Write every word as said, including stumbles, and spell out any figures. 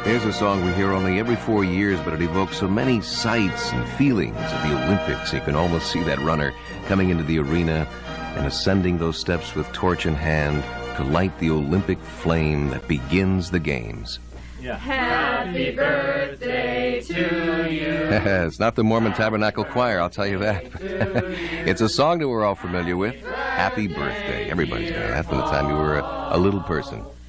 There's a song we hear only every four years, but it evokes so many sights and feelings of the Olympics. You can almost see that runner coming into the arena and ascending those steps with torch in hand to light the Olympic flame that begins the games. Yeah. Happy birthday to you. It's not the Mormon Tabernacle Choir, I'll tell you that. It's a song that we're all familiar with. Happy birthday. Everybody's got that from the time you were a, a little person.